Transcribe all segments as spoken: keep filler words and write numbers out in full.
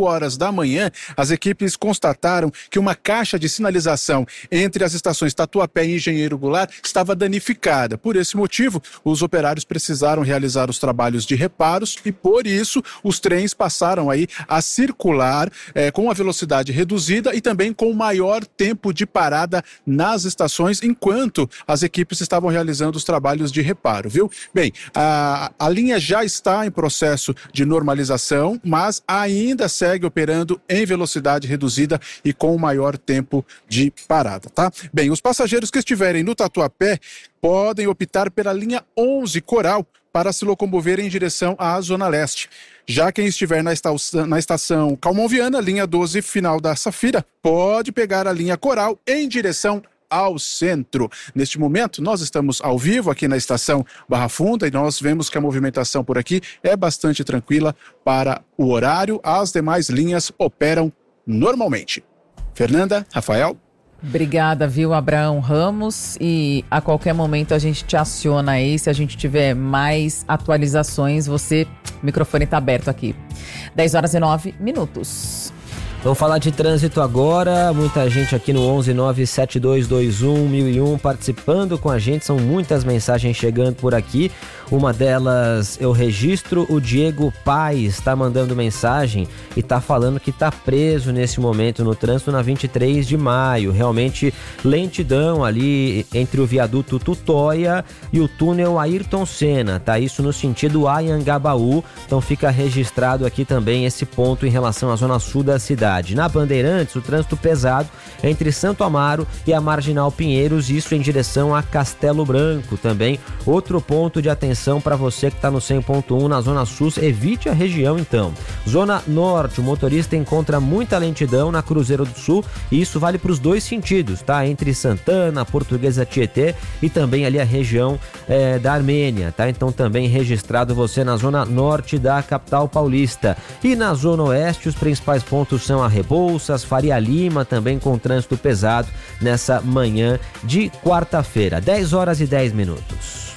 cinco horas da manhã, as equipes constataram que uma caixa de sinalização entre as estações Tatuapé e Engenheiro Goulart estava danificada. Por esse motivo, os operários precisaram realizar os trabalhos de reparos e, por isso, os trens passaram aí a circular eh, com a velocidade reduzida e também com maior tempo de parada nas estações, enquanto as equipes estavam realizando os trabalhos de reparo, viu? Bem, a, a linha já está em processo de normalização, mas ainda segue operando em velocidade reduzida e com maior tempo de parada, tá? Bem, os passageiros que estiverem no Tatuapé podem optar pela linha onze Coral para se locomover em direção à Zona Leste. Já quem estiver na estação, na estação Calmon Viana, linha doze, final da Safira, pode pegar a linha Coral em direção ao centro. Neste momento, nós estamos ao vivo aqui na estação Barra Funda e nós vemos que a movimentação por aqui é bastante tranquila para o horário. As demais linhas operam normalmente. Fernanda, Rafael. Obrigada, viu, Abraão Ramos, e a qualquer momento a gente te aciona aí, se a gente tiver mais atualizações, você, o microfone está aberto aqui. dez horas e nove minutos. Vamos falar de trânsito agora, muita gente aqui no onze nove sete dois dois um mil e um participando com a gente, são muitas mensagens chegando por aqui. Uma delas eu registro, o Diego Paes está mandando mensagem e está falando que está preso nesse momento no trânsito na vinte e três de maio, realmente lentidão ali entre o viaduto Tutóia e o túnel Ayrton Senna, tá? Isso no sentido Anhangabaú, então fica registrado aqui também esse ponto em relação à zona sul da cidade. Na Bandeirantes, o trânsito pesado entre Santo Amaro e a Marginal Pinheiros, isso em direção a Castelo Branco também. Outro ponto de atenção para você que está no cem ponto um na Zona Sul, evite a região então. Zona Norte, o motorista encontra muita lentidão na Cruzeiro do Sul e isso vale para os dois sentidos, tá? Entre Santana, Portuguesa Tietê e também ali a região é, da Armênia, tá? Então também registrado você na Zona Norte da capital paulista. E na Zona Oeste, os principais pontos são a Rebouças, Faria Lima, também com trânsito pesado nessa manhã de quarta-feira. dez horas e dez minutos.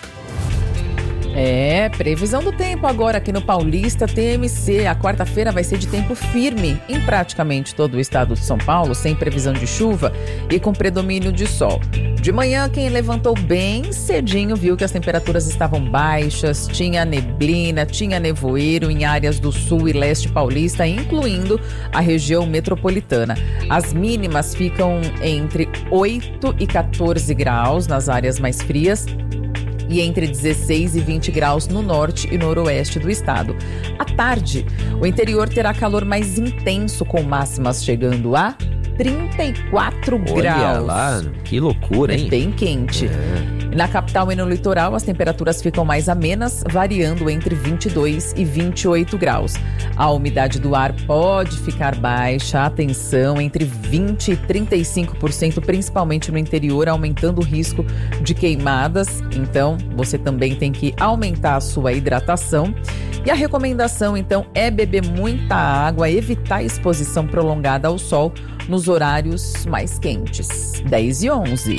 É, previsão do tempo agora aqui no Paulista T M C. A quarta-feira vai ser de tempo firme em praticamente todo o estado de São Paulo, sem previsão de chuva e com predomínio de sol. De manhã, quem levantou bem cedinho viu que as temperaturas estavam baixas, tinha neblina, tinha nevoeiro em áreas do sul e leste paulista, incluindo a região metropolitana. As mínimas ficam entre oito e quatorze graus nas áreas mais frias, e entre dezesseis e vinte graus no norte e noroeste do estado. À tarde, o interior terá calor mais intenso, com máximas chegando a trinta e quatro Olha graus. Olha lá, que loucura, hein? É bem quente. É. Na capital e no litoral, as temperaturas ficam mais amenas, variando entre vinte e dois e vinte e oito graus. A umidade do ar pode ficar baixa, atenção, entre vinte e trinta e cinco por cento, principalmente no interior, aumentando o risco de queimadas. Então, você também tem que aumentar a sua hidratação. E a recomendação, então, é beber muita água, evitar exposição prolongada ao sol nos horários mais quentes. dez e onze.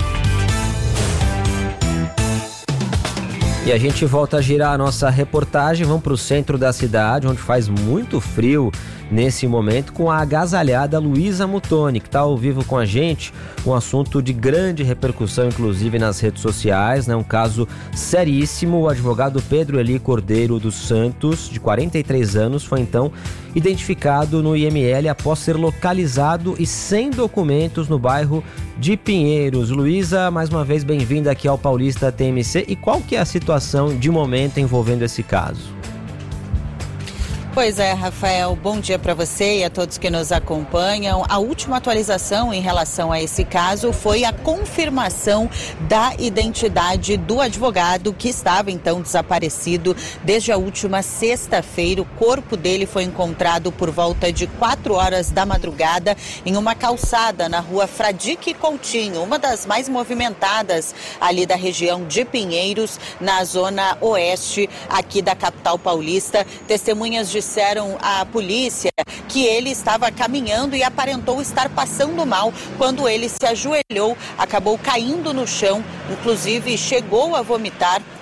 E a gente volta a girar a nossa reportagem, vamos para o centro da cidade, onde faz muito frio nesse momento, com a agasalhada Luísa Mutoni, que está ao vivo com a gente, um assunto de grande repercussão, inclusive nas redes sociais, né? Um caso seríssimo. O advogado Pedro Eli Cordeiro dos Santos, de quarenta e três anos, foi então identificado no I M L após ser localizado e sem documentos no bairro de Pinheiros. Luísa, mais uma vez bem-vinda aqui ao Paulista T M C. E qual que é a situação de momento envolvendo esse caso? Pois é, Rafael, bom dia para você e a todos que nos acompanham. A última atualização em relação a esse caso foi a confirmação da identidade do advogado que estava então desaparecido desde a última sexta-feira. O corpo dele foi encontrado por volta de quatro horas da madrugada em uma calçada na rua Fradique Coutinho, uma das mais movimentadas ali da região de Pinheiros, na zona oeste aqui da capital paulista. Testemunhas de disseram à polícia que ele estava caminhando e aparentou estar passando mal quando ele se ajoelhou, acabou caindo no chão, inclusive chegou a vomitar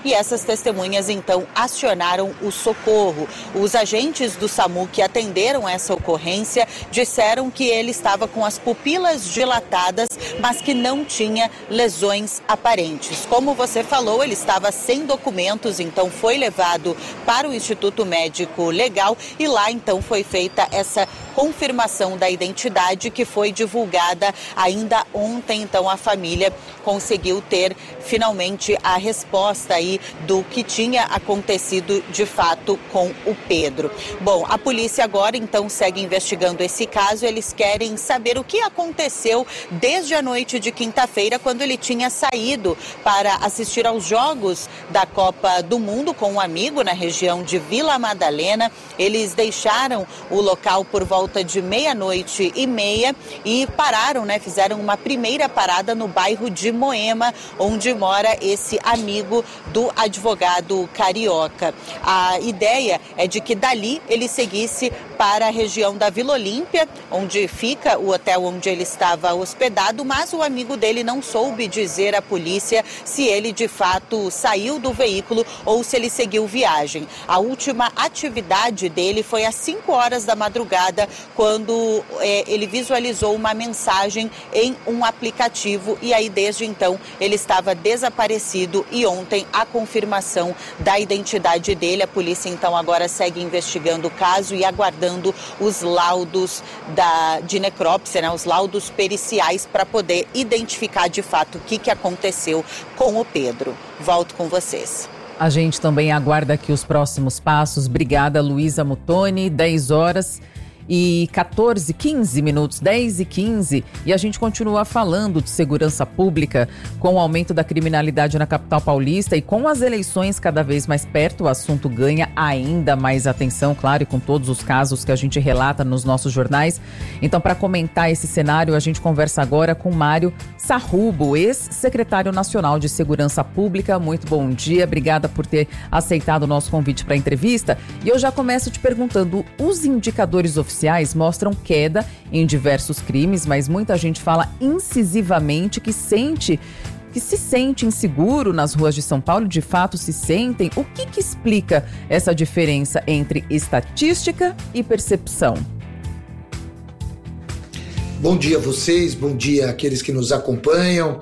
e essas testemunhas então acionaram o socorro. Os agentes do SAMU que atenderam essa ocorrência disseram que ele estava com as pupilas dilatadas, mas que não tinha lesões aparentes. Como você falou, ele estava sem documentos, então foi levado para o Instituto Médico Legal e lá então foi feita essa confirmação da identidade que foi divulgada ainda ontem. Então a família conseguiu ter finalmente a resposta aí do que tinha acontecido de fato com o Pedro. Bom, a polícia agora então segue investigando esse caso. Eles querem saber o que aconteceu desde a noite de quinta-feira, quando ele tinha saído para assistir aos jogos da Copa do Mundo com um amigo na região de Vila Madalena. Eles deixaram o local por volta de meia-noite e meia e pararam, né? Fizeram uma primeira parada no bairro de Moema, onde mora esse amigo do advogado carioca. A ideia é de que dali ele seguisse para a região da Vila Olímpia, onde fica o hotel onde ele estava hospedado, mas o amigo dele não soube dizer à polícia se ele de fato saiu do veículo ou se ele seguiu viagem. A última atividade dele foi às cinco horas da madrugada, quando é, ele visualizou uma mensagem em um aplicativo e aí desde então ele estava desaparecido e ontem a confirmação da identidade dele. A polícia então agora segue investigando o caso e aguardando os laudos da, de necrópsia, né, os laudos periciais para poder identificar de fato o que, que aconteceu com o Pedro. Volto com vocês. A gente também aguarda aqui os próximos passos. Obrigada, Luísa Muttoni. dez horas e quatorze, quinze minutos, dez e quinze, e a gente continua falando de segurança pública. Com o aumento da criminalidade na capital paulista e com as eleições cada vez mais perto, o assunto ganha ainda mais atenção, claro, e com todos os casos que a gente relata nos nossos jornais. Então, para comentar esse cenário, a gente conversa agora com Mário Sarrubo, ex-secretário nacional de Segurança Pública. Muito bom dia, obrigada por ter aceitado o nosso convite para a entrevista. E eu já começo te perguntando, os indicadores oficiais mostram queda em diversos crimes, mas muita gente fala incisivamente que sente, que se sente inseguro nas ruas de São Paulo. De fato se sentem. O que que explica essa diferença entre estatística e percepção? Bom dia a vocês, bom dia àqueles que nos acompanham.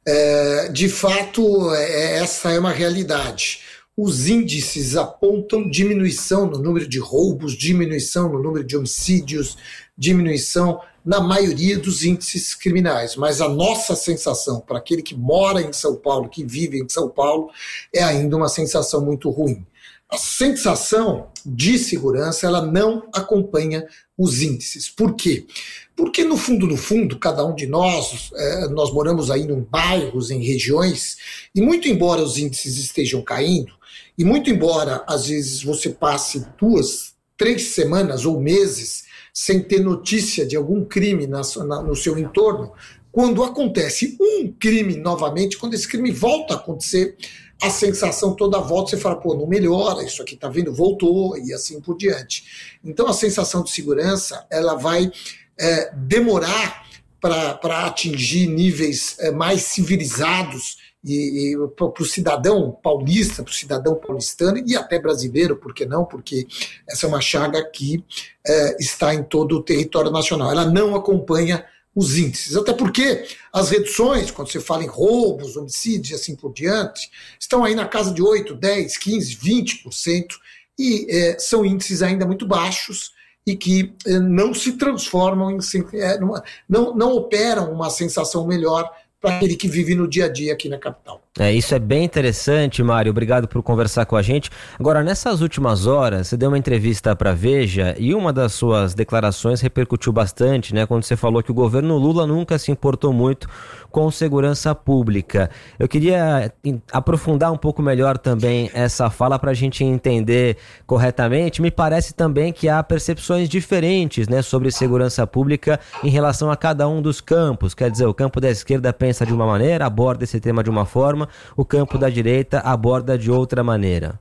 É, de fato, é, essa é uma realidade. Os índices apontam diminuição no número de roubos, diminuição no número de homicídios, diminuição na maioria dos índices criminais. Mas a nossa sensação, para aquele que mora em São Paulo, que vive em São Paulo, é ainda uma sensação muito ruim. A sensação de segurança, ela não acompanha os índices. Por quê? Porque no fundo, no fundo, cada um de nós, é, nós moramos aí em bairros, em regiões, e muito embora os índices estejam caindo, e muito embora às vezes você passe duas, três semanas ou meses sem ter notícia de algum crime na, na, no seu entorno, quando acontece um crime novamente, quando esse crime volta a acontecer, a sensação toda volta, você fala, pô, não melhora, isso aqui tá vendo, voltou, e assim por diante. Então a sensação de segurança, ela vai é, demorar para atingir níveis é, mais civilizados e, e para o cidadão paulista, para o cidadão paulistano e até brasileiro, por que não? Porque essa é uma chaga que é, está em todo o território nacional. Ela não acompanha os índices, até porque as reduções, quando você fala em roubos, homicídios e assim por diante, estão aí na casa de oito, dez, quinze, vinte por cento e é, são índices ainda muito baixos e que é, não se transformam em, é, numa, não, não operam uma sensação melhor para aquele que vive no dia a dia aqui na capital. É, isso é bem interessante, Mário, obrigado por conversar com a gente. Agora, nessas últimas horas, você deu uma entrevista para a Veja e uma das suas declarações repercutiu bastante, né, quando você falou que o governo Lula nunca se importou muito com segurança pública. Eu queria aprofundar um pouco melhor também essa fala para a gente entender corretamente. Me parece também que há percepções diferentes, né, sobre segurança pública em relação a cada um dos campos. Quer dizer, o campo da esquerda pensa de uma maneira, aborda esse tema de uma forma, o campo da direita aborda de outra maneira.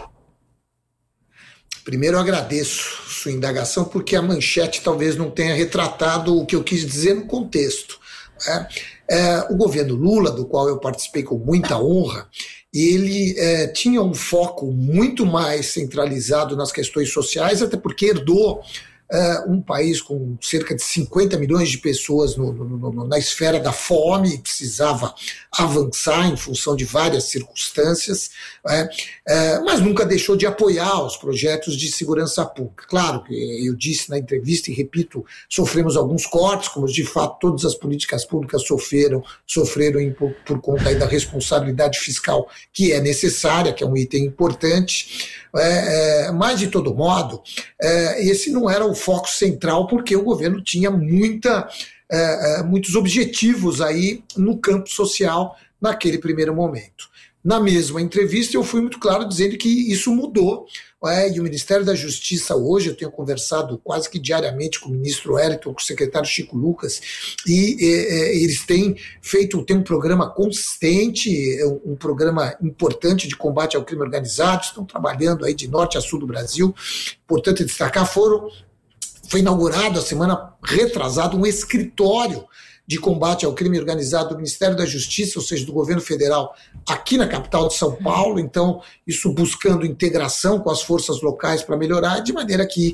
Primeiro eu agradeço sua indagação, porque a manchete talvez não tenha retratado o que eu quis dizer no contexto. É, é, o governo Lula, do qual eu participei com muita honra, ele é, tinha um foco muito mais centralizado nas questões sociais, até porque herdou Uh, um país com cerca de cinquenta milhões de pessoas no, no, no, na esfera da fome, precisava avançar em função de várias circunstâncias, é, é, mas nunca deixou de apoiar os projetos de segurança pública. Claro, eu disse na entrevista e repito, sofremos alguns cortes, como de fato todas as políticas públicas sofreram, sofreram em, por, por conta aí da responsabilidade fiscal que é necessária, que é um item importante, é, é, mas de todo modo, é, esse não era o foco central, porque o governo tinha muita, é, muitos objetivos aí no campo social naquele primeiro momento. Na mesma entrevista eu fui muito claro dizendo que isso mudou, é, e o Ministério da Justiça hoje, eu tenho conversado quase que diariamente com o ministro Wellington, com o secretário Chico Lucas, e é, eles têm feito, tem um programa consistente, um programa importante de combate ao crime organizado, estão trabalhando aí de norte a sul do Brasil. Importante destacar, foram Foi inaugurado a semana retrasada um escritório de combate ao crime organizado do Ministério da Justiça, ou seja, do governo federal, aqui na capital de São Paulo. Então, isso buscando integração com as forças locais para melhorar, de maneira que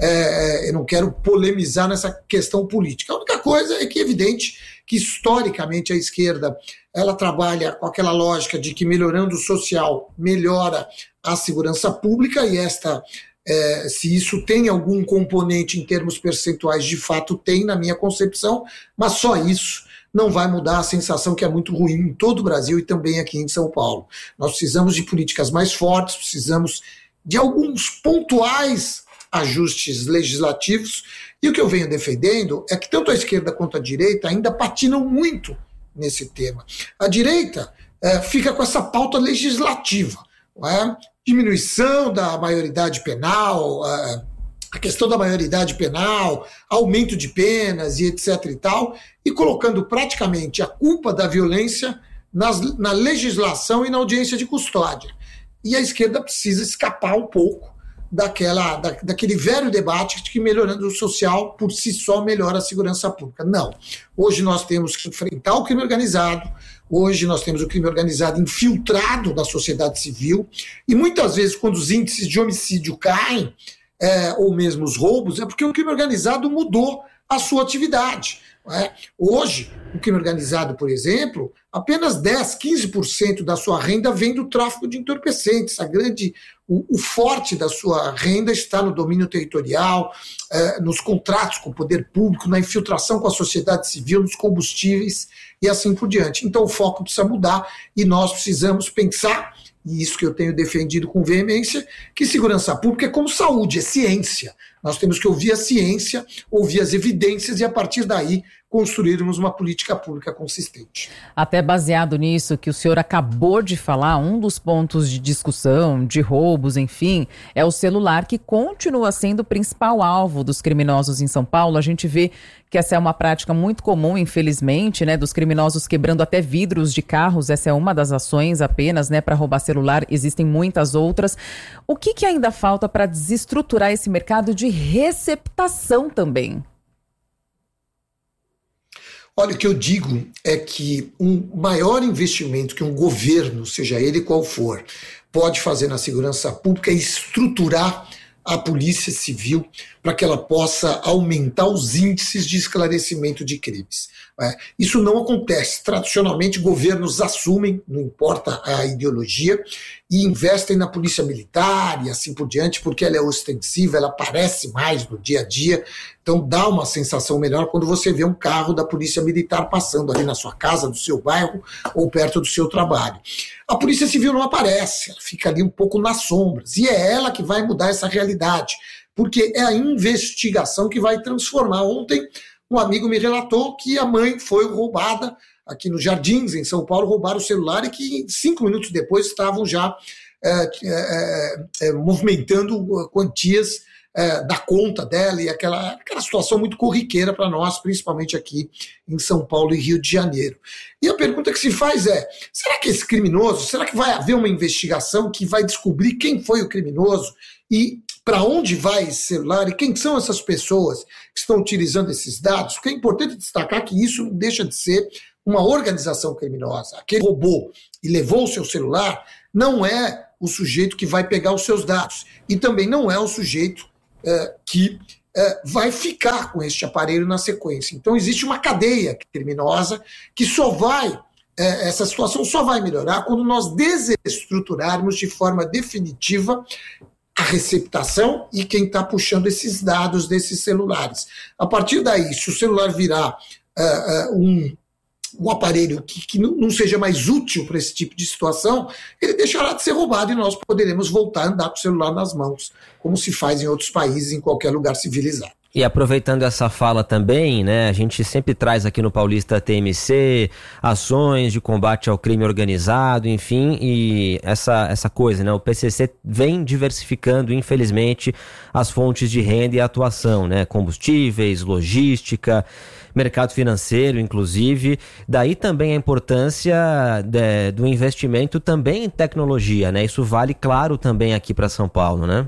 é, eu não quero polemizar nessa questão política. A única coisa é que é evidente que, historicamente, a esquerda ela trabalha com aquela lógica de que melhorando o social melhora a segurança pública, e esta É, se isso tem algum componente em termos percentuais, de fato tem na minha concepção, mas só isso não vai mudar a sensação que é muito ruim em todo o Brasil e também aqui em São Paulo. Nós precisamos de políticas mais fortes, precisamos de alguns pontuais ajustes legislativos, e o que eu venho defendendo é que tanto a esquerda quanto a direita ainda patinam muito nesse tema. A direita é, fica com essa pauta legislativa, não é? Diminuição da maioridade penal, a questão da maioridade penal, aumento de penas e etc e tal, e colocando praticamente a culpa da violência nas, na legislação e na audiência de custódia. E a esquerda precisa escapar um pouco daquela, da, daquele velho debate de que melhorando o social por si só melhora a segurança pública. Não. Hoje nós temos que enfrentar o crime organizado, hoje nós temos o crime organizado infiltrado na sociedade civil, e muitas vezes quando os índices de homicídio caem, é, ou mesmo os roubos, é porque o crime organizado mudou a sua atividade. Não é? Hoje, o crime organizado, por exemplo, apenas dez, quinze por cento da sua renda vem do tráfico de entorpecentes. A grande, o, o forte da sua renda está no domínio territorial, eh, nos contratos com o poder público, na infiltração com a sociedade civil, nos combustíveis e assim por diante. Então o foco precisa mudar e nós precisamos pensar, e isso que eu tenho defendido com veemência, que segurança pública é como saúde, é ciência. Nós temos que ouvir a ciência, ouvir as evidências e, a partir daí, construirmos uma política pública consistente. Até baseado nisso que o senhor acabou de falar, um dos pontos de discussão, de roubos, enfim, é o celular, que continua sendo o principal alvo dos criminosos em São Paulo. A gente vê que essa é uma prática muito comum, infelizmente, né, dos criminosos quebrando até vidros de carros. Essa é uma das ações apenas, né, para roubar celular. Existem muitas outras. O que, que ainda falta para desestruturar esse mercado de receptação também? Olha, o que eu digo é que um maior investimento que um governo, seja ele qual for, pode fazer na segurança pública é estruturar a Polícia Civil para que ela possa aumentar os índices de esclarecimento de crimes. É, isso não acontece. Tradicionalmente, governos assumem, não importa a ideologia, e investem na polícia militar e assim por diante, porque ela é ostensiva, ela aparece mais no dia a dia, então dá uma sensação melhor quando você vê um carro da polícia militar passando ali na sua casa, no seu bairro ou perto do seu trabalho. A Polícia Civil não aparece, ela fica ali um pouco nas sombras, e é ela que vai mudar essa realidade, porque é a investigação que vai transformar. Ontem, um amigo me relatou que a mãe foi roubada aqui nos Jardins, em São Paulo, roubaram o celular e que cinco minutos depois estavam já é, é, é, movimentando quantias é, da conta dela, e aquela, aquela situação muito corriqueira para nós, principalmente aqui em São Paulo e Rio de Janeiro. E a pergunta que se faz é, será que esse criminoso, será que vai haver uma investigação que vai descobrir quem foi o criminoso e para onde vai esse celular e quem são essas pessoas que estão utilizando esses dados? Porque é importante destacar que isso não deixa de ser uma organização criminosa, aquele roubou e levou o seu celular, não é o sujeito que vai pegar os seus dados e também não é o sujeito uh, que uh, vai ficar com este aparelho na sequência. Então existe uma cadeia criminosa que só vai, uh, essa situação só vai melhorar quando nós desestruturarmos de forma definitiva a receptação e quem está puxando esses dados desses celulares. A partir daí, se o celular virar uh, uh, um um aparelho que, que não seja mais útil para esse tipo de situação, ele deixará de ser roubado e nós poderemos voltar a andar com o celular nas mãos, como se faz em outros países, em qualquer lugar civilizado. E aproveitando essa fala também, né, a gente sempre traz aqui no Paulista T M C ações de combate ao crime organizado, enfim, e essa, essa coisa, né, o P C C vem diversificando, infelizmente, as fontes de renda e atuação, né, combustíveis, logística, mercado financeiro, inclusive. Daí também a importância de, do investimento também em tecnologia, né? Isso vale, claro, também aqui para São Paulo, né?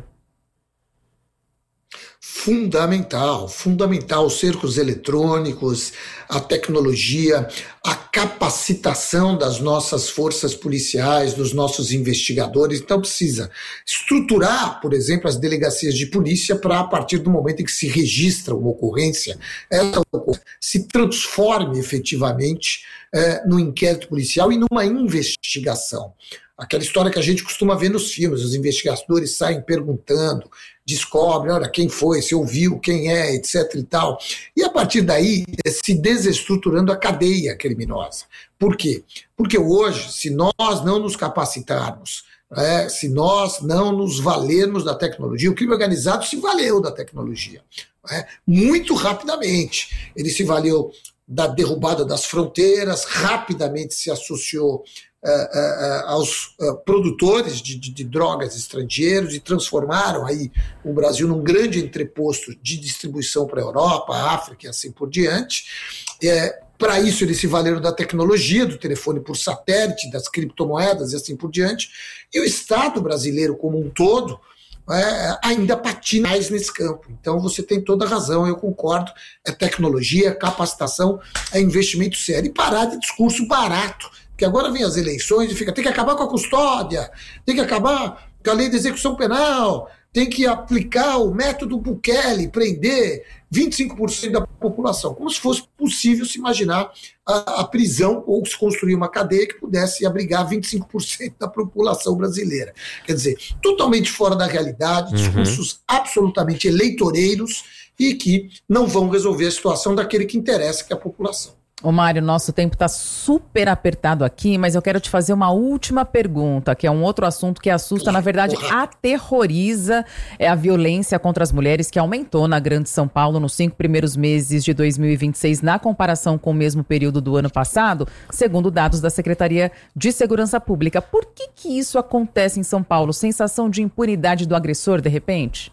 Fundamental, fundamental, os cercos eletrônicos, a tecnologia, a capacitação das nossas forças policiais, dos nossos investigadores. Então precisa estruturar, por exemplo, as delegacias de polícia para, a partir do momento em que se registra uma ocorrência, essa ocorrência se transforme efetivamente é, no inquérito policial e numa investigação. Aquela história que a gente costuma ver nos filmes, os investigadores saem perguntando, descobrem, olha, quem foi, se ouviu, quem é, etc e tal. E a partir daí, se desestruturando a cadeia criminosa. Por quê? Porque hoje, se nós não nos capacitarmos, é, se nós não nos valermos da tecnologia, o crime organizado se valeu da tecnologia, é, muito rapidamente. Ele se valeu da derrubada das fronteiras, rapidamente se associou Uh, uh, uh, aos uh, produtores de, de, de drogas estrangeiros e transformaram aí o Brasil num grande entreposto de distribuição para a Europa, a África e assim por diante. É, para isso eles se valeram da tecnologia, do telefone por satélite, das criptomoedas e assim por diante. E o Estado brasileiro como um todo é, ainda patina mais nesse campo. Então você tem toda a razão, eu concordo. É tecnologia, é capacitação, é investimento sério. E parar de discurso barato. Porque agora vem as eleições e fica, tem que acabar com a custódia, tem que acabar com a lei de execução penal, tem que aplicar o método Bukele, prender vinte e cinco por cento da população. Como se fosse possível se imaginar a, a prisão ou se construir uma cadeia que pudesse abrigar vinte e cinco por cento da população brasileira. Quer dizer, totalmente fora da realidade, uhum. discursos absolutamente eleitoreiros e que não vão resolver a situação daquele que interessa, que é a população. Ô Mário, nosso tempo está super apertado aqui, mas eu quero te fazer uma última pergunta, que é um outro assunto que assusta, na verdade, aterroriza, é a violência contra as mulheres, que aumentou na Grande São Paulo nos cinco primeiros meses de dois mil e vinte e seis, na comparação com o mesmo período do ano passado, segundo dados da Secretaria de Segurança Pública. Por que que isso acontece em São Paulo? Sensação de impunidade do agressor, de repente?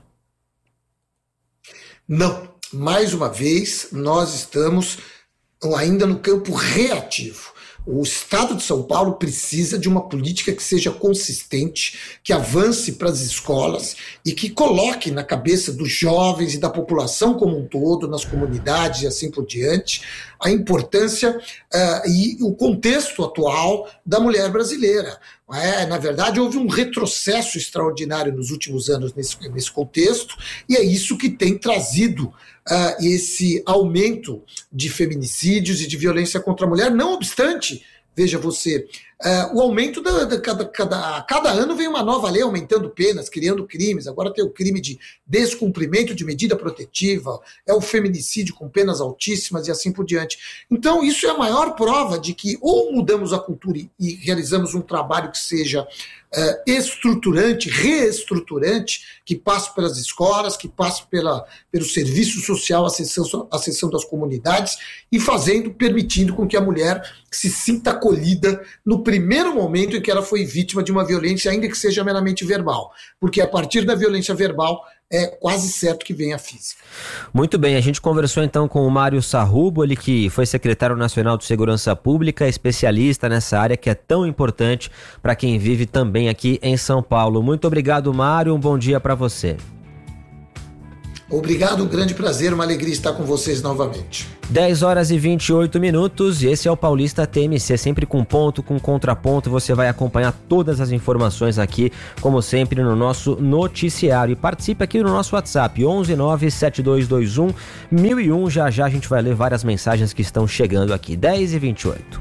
Não. Mais uma vez, nós estamos ainda no campo reativo. O Estado de São Paulo precisa de uma política que seja consistente, que avance para as escolas e que coloque na cabeça dos jovens e da população como um todo, nas comunidades e assim por diante, a importância uh, e o contexto atual da mulher brasileira. É, na verdade, houve um retrocesso extraordinário nos últimos anos nesse, nesse contexto, e é isso que tem trazido uh, esse aumento de feminicídios e de violência contra a mulher. Não obstante, veja você, uh, o aumento da, da cada, cada, cada ano vem uma nova lei aumentando penas, criando crimes. Agora tem o crime de descumprimento de medida protetiva, é o feminicídio com penas altíssimas e assim por diante. Então isso é a maior prova de que ou mudamos a cultura e, e realizamos um trabalho que seja uh, estruturante, reestruturante, que passe pelas escolas, que passe pela, pelo serviço social, a sessão, a sessão das comunidades e fazendo, permitindo com que a mulher se sinta acolhida no primeiro momento em que ela foi vítima de uma violência, ainda que seja meramente verbal. Porque a partir da violência verbal é quase certo que vem a física. Muito bem, a gente conversou então com o Mário Sarrubo, ele que foi secretário nacional de Segurança Pública, especialista nessa área que é tão importante para quem vive também aqui em São Paulo. Muito obrigado, Mário, um bom dia para você. Obrigado, um grande prazer, uma alegria estar com vocês novamente. dez horas e vinte e oito minutos e esse é o Paulista T M C, sempre com ponto, com contraponto. Você vai acompanhar todas as informações aqui, como sempre, no nosso noticiário. E participe aqui no nosso WhatsApp, onze nove sete dois dois um mil e um. Já já a gente vai ler várias mensagens que estão chegando aqui. dez e vinte e oito.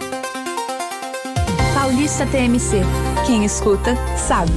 Paulista T M C. Quem escuta, sabe.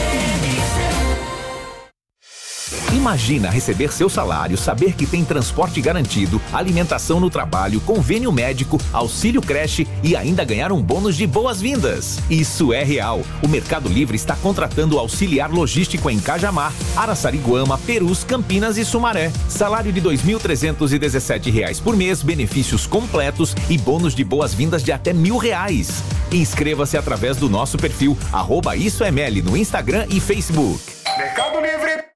Imagina receber seu salário, saber que tem transporte garantido, alimentação no trabalho, convênio médico, auxílio creche e ainda ganhar um bônus de boas-vindas. Isso é real. O Mercado Livre está contratando auxiliar logístico em Cajamar, Araçariguama, Perus, Campinas e Sumaré. Salário de dois mil trezentos e dezessete reais por mês, benefícios completos e bônus de boas-vindas de até mil reais. Inscreva-se através do nosso perfil, arroba Isso é Meli, no Instagram e Facebook. Mercado Livre!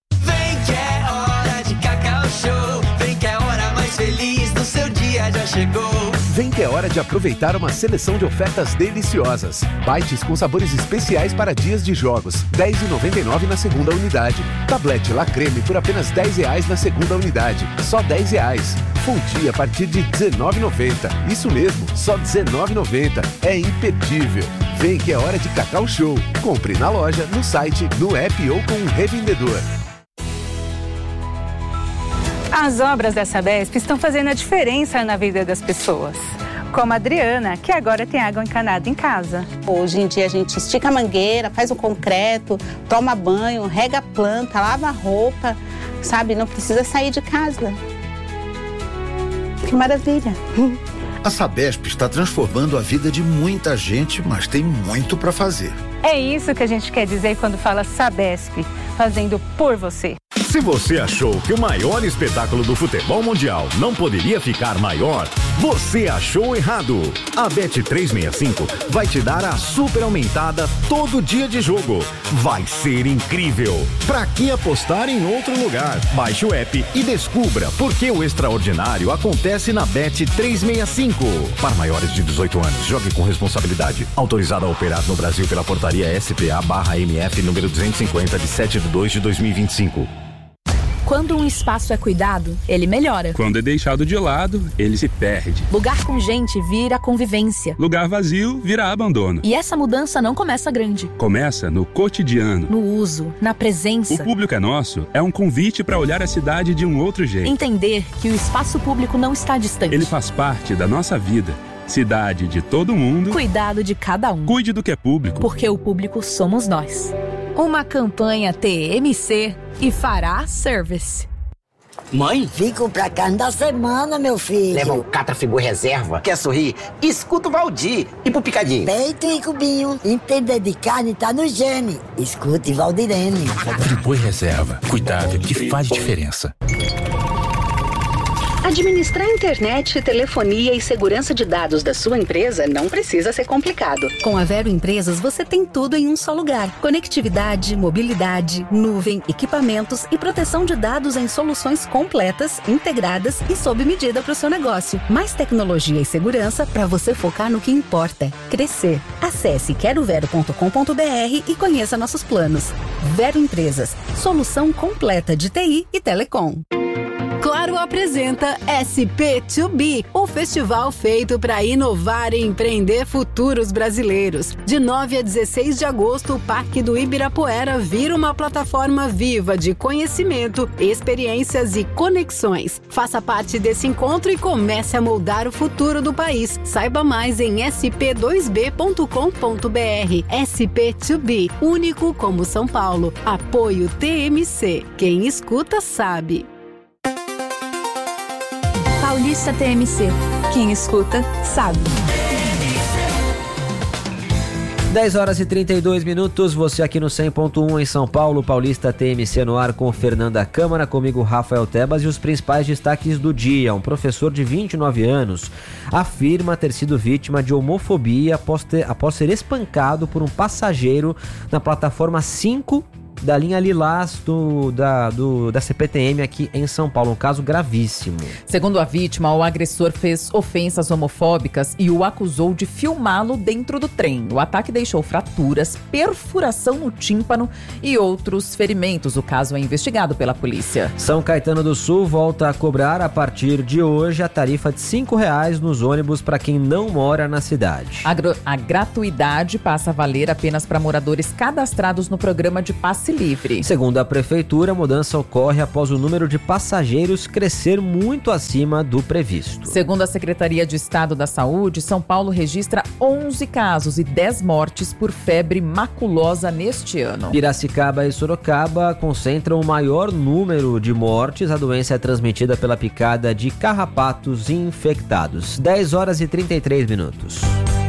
Feliz no seu dia já chegou. Vem que é hora de aproveitar uma seleção de ofertas deliciosas. Bites com sabores especiais para dias de jogos, dez reais e noventa e nove centavos na segunda unidade. Tablete La Creme por apenas dez reais na segunda unidade, só dez reais. Fonte a partir de dezenove reais e noventa centavos. Isso mesmo, só dezenove reais e noventa centavos. É imperdível. Vem que é hora de Cacau Show. Compre na loja, no site, no app ou com um revendedor. As obras da Sabesp estão fazendo a diferença na vida das pessoas. Como a Adriana, que agora tem água encanada em casa. Hoje em dia a gente estica a mangueira, faz o concreto, toma banho, rega a planta, lava a roupa, sabe? Não precisa sair de casa. Que maravilha! A Sabesp está transformando a vida de muita gente, mas tem muito para fazer. É isso que a gente quer dizer quando fala Sabesp, fazendo por você. Se você achou que o maior espetáculo do futebol mundial não poderia ficar maior, você achou errado. A Bet trezentos e sessenta e cinco vai te dar a super aumentada todo dia de jogo. Vai ser incrível. Pra que apostar em outro lugar? Baixe o app e descubra por que o extraordinário acontece na Bet trezentos e sessenta e cinco. Para maiores de dezoito anos, jogue com responsabilidade. Autorizado a operar no Brasil pela portaria S P A barra M F número duzentos e cinquenta de sete de dois de dois mil e vinte e cinco. Quando um espaço é cuidado, ele melhora. Quando é deixado de lado, ele se perde. Lugar com gente vira convivência. Lugar vazio vira abandono. E essa mudança não começa grande. Começa no cotidiano. No uso, na presença. O Público é Nosso é um convite para olhar a cidade de um outro jeito. Entender que o espaço público não está distante. Ele faz parte da nossa vida. Cidade de todo mundo. Cuidado de cada um. Cuide do que é público. Porque o público somos nós. Uma campanha T M C e Fará Service. Mãe? Fico pra carne da semana, meu filho. Leva um Catra Friboi Reserva. Quer sorrir? Escuta o Valdir. E pro picadinho? Peito e cubinho. Entender de carne tá no gene. Escute Valdirene. Friboi Reserva. Cuidado que faz diferença. Administrar internet, telefonia e segurança de dados da sua empresa não precisa ser complicado. Com a Vero Empresas, você tem tudo em um só lugar. Conectividade, mobilidade, nuvem, equipamentos e proteção de dados em soluções completas, integradas e sob medida para o seu negócio. Mais tecnologia e segurança para você focar no que importa: crescer. Acesse quero vero ponto com ponto br e conheça nossos planos. Vero Empresas, solução completa de T I e telecom. Claro apresenta S P dois B, o festival feito para inovar e empreender futuros brasileiros. De nove a dezesseis de agosto, o Parque do Ibirapuera vira uma plataforma viva de conhecimento, experiências e conexões. Faça parte desse encontro e comece a moldar o futuro do país. Saiba mais em s p dois b ponto com ponto br. S P dois B, único como São Paulo. Apoio T M C. Quem escuta sabe. Paulista T M C. Quem escuta, sabe. dez horas e trinta e dois minutos, você aqui no cem ponto um em São Paulo, Paulista T M C no ar com Fernanda Câmara, comigo Rafael Tebas e os principais destaques do dia. Um professor de vinte e nove anos afirma ter sido vítima de homofobia após, ter, após ser espancado por um passageiro na plataforma cinco da linha Lilás do, da, do, da C P T M aqui em São Paulo, um caso gravíssimo. Segundo a vítima, o agressor fez ofensas homofóbicas e o acusou de filmá-lo dentro do trem. O ataque deixou fraturas, perfuração no tímpano e outros ferimentos. O caso é investigado pela polícia. São Caetano do Sul volta a cobrar a partir de hoje a tarifa de cinco reais nos ônibus para quem não mora na cidade. A, gr- a gratuidade passa a valer apenas para moradores cadastrados no programa de passe livre. Segundo a prefeitura, a mudança ocorre após o número de passageiros crescer muito acima do previsto. Segundo a Secretaria de Estado da Saúde, São Paulo registra onze casos e dez mortes por febre maculosa neste ano. Piracicaba e Sorocaba concentram o maior número de mortes. A doença é transmitida pela picada de carrapatos infectados. dez horas e trinta e três minutos.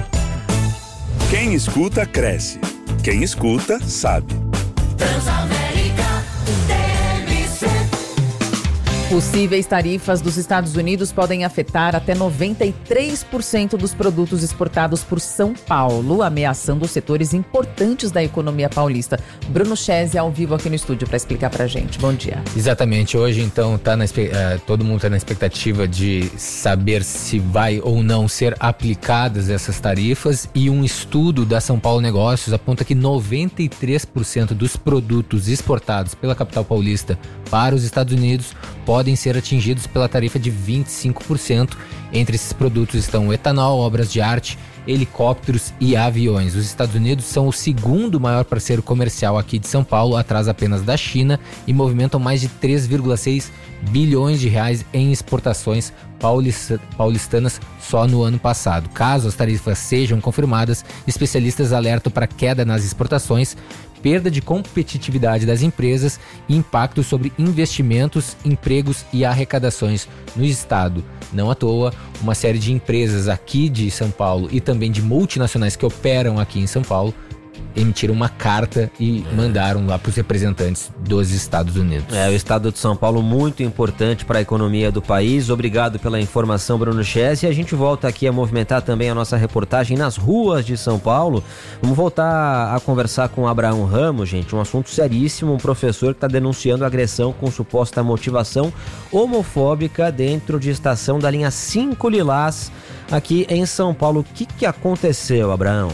Quem escuta, cresce. Quem escuta, sabe. Transamérica T M C. Possíveis tarifas dos Estados Unidos podem afetar até noventa e três por cento dos produtos exportados por São Paulo, ameaçando setores importantes da economia paulista. Bruno Chese ao vivo aqui no estúdio para explicar pra gente. Bom dia. Exatamente. Hoje, então, tá na, uh, todo mundo está na expectativa de saber se vai ou não ser aplicadas essas tarifas, e um estudo da São Paulo Negócios aponta que noventa e três por cento dos produtos exportados pela capital paulista para os Estados Unidos podem ser atingidos pela tarifa de vinte e cinco por cento. Entre esses produtos estão etanol, obras de arte, helicópteros e aviões. Os Estados Unidos são o segundo maior parceiro comercial aqui de São Paulo, atrás apenas da China, e movimentam mais de três vírgula seis bilhões de reais em exportações paulistanas só no ano passado. Caso as tarifas sejam confirmadas, especialistas alertam para queda nas exportações, perda de competitividade das empresas e impacto sobre investimentos, empregos e arrecadações no estado. Não à toa, uma série de empresas aqui de São Paulo e também de multinacionais que operam aqui em São Paulo emitiram uma carta e mandaram lá para os representantes dos Estados Unidos. É, o estado de São Paulo muito importante para a economia do país. Obrigado pela informação, Bruno Chese. E a gente volta aqui a movimentar também a nossa reportagem nas ruas de São Paulo. Vamos voltar a conversar com o Abraão Ramos, gente, um assunto seríssimo. Um professor que está denunciando agressão com suposta motivação homofóbica dentro de estação da linha cinco Lilás aqui em São Paulo. O que, que aconteceu, Abraão?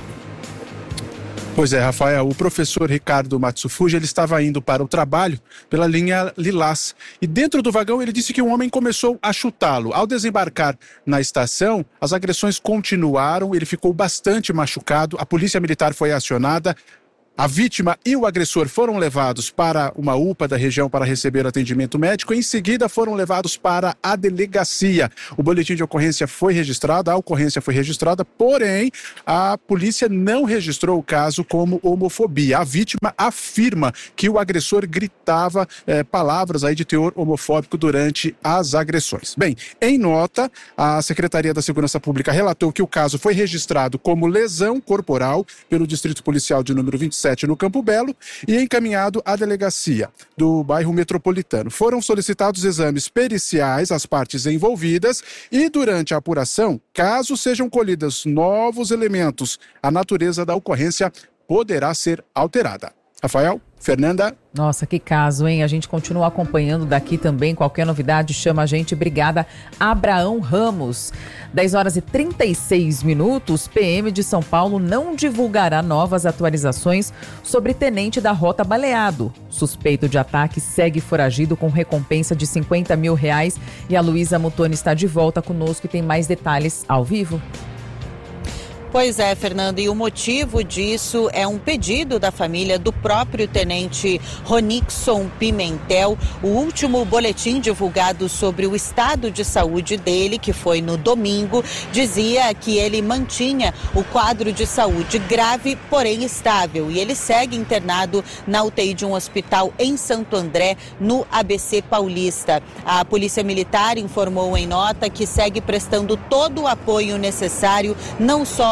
Pois é, Rafael, o professor Ricardo Matsufuji, ele estava indo para o trabalho pela linha Lilás e dentro do vagão ele disse que um homem começou a chutá-lo. Ao desembarcar na estação, as agressões continuaram, ele ficou bastante machucado, a polícia militar foi acionada. A vítima e o agressor foram levados para uma U P A da região para receber atendimento médico. Em seguida, foram levados para a delegacia. O boletim de ocorrência foi registrado, a ocorrência foi registrada, porém, a polícia não registrou o caso como homofobia. A vítima afirma que o agressor gritava eh, palavras aí de teor homofóbico durante as agressões. Bem, em nota, a Secretaria da Segurança Pública relatou que o caso foi registrado como lesão corporal pelo Distrito Policial de número vinte e sete no Campo Belo e encaminhado à delegacia do bairro Metropolitano. Foram solicitados exames periciais às partes envolvidas e durante a apuração, caso sejam colhidos novos elementos, a natureza da ocorrência poderá ser alterada. Rafael, Fernanda. Nossa, que caso, hein? A gente continua acompanhando daqui também. Qualquer novidade, chama a gente. Obrigada, Abraão Ramos. dez horas e trinta e seis minutos. P M de São Paulo não divulgará novas atualizações sobre tenente da Rota baleado. Suspeito de ataque segue foragido com recompensa de cinquenta mil reais. E a Luísa Mutoni está de volta conosco e tem mais detalhes ao vivo. Pois é, Fernando, e o motivo disso é um pedido da família do próprio tenente Ronixon Pimentel. O último boletim divulgado sobre o estado de saúde dele, que foi no domingo, dizia que ele mantinha o quadro de saúde grave, porém estável. E ele segue internado na U T I de um hospital em Santo André, no A B C Paulista. A Polícia Militar informou em nota que segue prestando todo o apoio necessário, não só